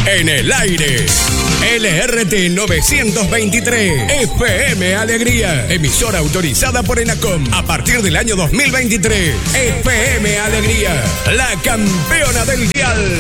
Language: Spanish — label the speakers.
Speaker 1: En el aire, LRT 923, FM Alegría, emisora autorizada por ENACOM a partir del año 2023. FM Alegría, la campeona del dial.